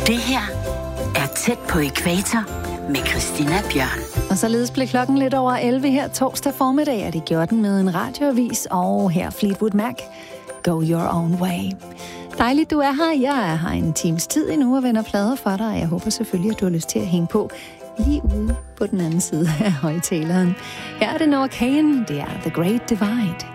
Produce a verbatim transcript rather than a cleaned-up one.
Det her er Tæt på ækvator med Christina Bjørn. Og således blev klokken lidt over elleve her torsdag formiddag, og det gjorde den med en radioavis og her Fleetwood Mac. Go your own way. Dejligt, du er her. Jeg er her en times tid endnu og vender plader for dig, og jeg håber selvfølgelig, at du har lyst til at hænge på lige ude på den anden side af højtaleren. Her er det Noah Kahan. Det er The Great Divide.